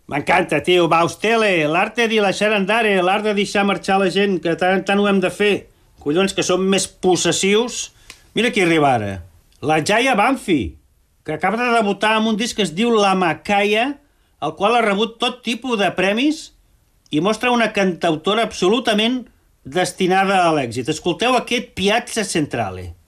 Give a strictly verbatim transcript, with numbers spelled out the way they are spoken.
M'encanta, tio. Va, Ustele, l'arte di lasciare andare, l'art de deixar marxar la gent, que tant, tant ho hem de fer. Collons, que som més possessius. Mira qui arriba ara. La Jaya Banfi, que acaba de debutar amb un disc que es diu La Macaya, el qual ha rebut tot tipus de premis i mostra una cantautora absolutament destinada a l'èxit. Escolteu aquest Piazza Centrale.